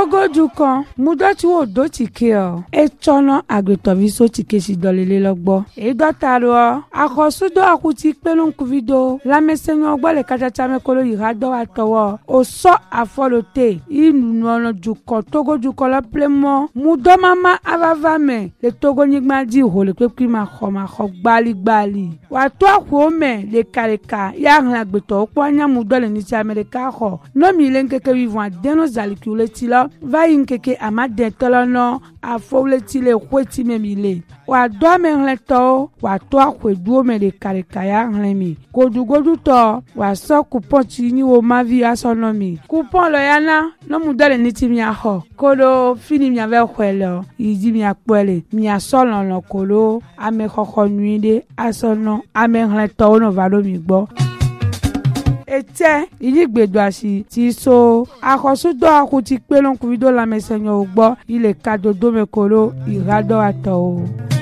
Togo dukan mudoti wo do tike o e chono agretoviso tike si dolele logbo e dotaro akosudo akuti pelon kuvido la mesenyo gbo le kachacha me kolo irado atowo o so afolote inu no dukan Togo dukan la plemo mudo mama avava me le Togo nigma di ho le pepi ma kho gbali wa to akwo me le kareka ya hla gbeto opo anya mudo le ni ti America ho no mi le nkeke vivant deno zalikule ti lo va yinkeke amade tolono afowle ti le kweti me mi le wa do me hleto wa to akweduo me le kareka ya hlemi godugodu to wa so coupon ti ni wo mavi asonomi coupon lo yana no mudo le ni ti mi ho kolo fini mi ave kwelo idi mi apole mi asolon lo kolo ame khokho nuide asono ame hleto no valo mi gbo ete idigbedo asi ti so akosudo akuti pelon kuvido la mesenyo ugbo ile kadodo mekolo irado ato.